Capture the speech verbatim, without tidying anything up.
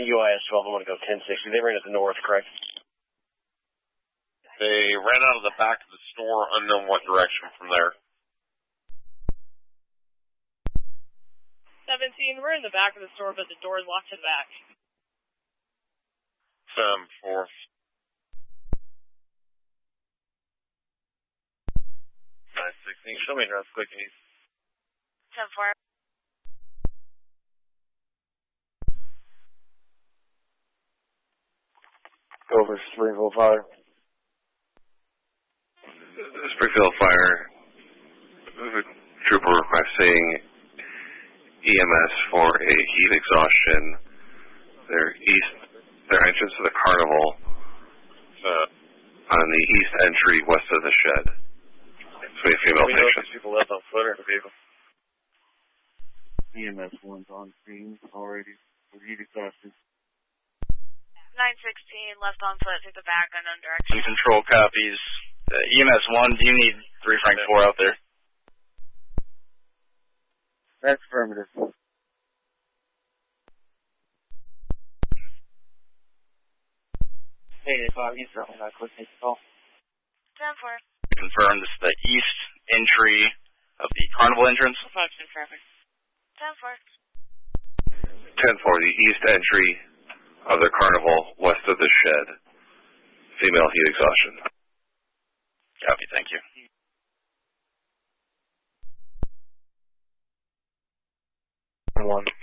U I S twelve, I'm going to go ten sixty. They ran at the north, correct? They ran out of the back of the store, unknown what direction from there. seventeen, we're in the back of the store, but the door is locked to the back. Sam, four. nine sixteen, show me an address quick, please. ten four. Over Springfield Fire. Springfield Fire, trooper requesting E M S for a heat exhaustion. Their east, their entrance to the carnival uh, on the east entry west of the shed. So a female we know patient. if people left on foot or in the vehicle. E M S one's on scene already for heat exhaustion. nine sixteen, left on foot through the back, unknown direction. Control copies. Uh, E M S one, do you need three Frank four out there? That's affirmative. Hey, if I'm he's wrong, I click take the call. ten four. Confirm this is the east entry of the carnival entrance. five ten traffic. ten four. ten four, the east entry of the carnival west of the shed. Female heat exhaustion. Copy, thank you. One.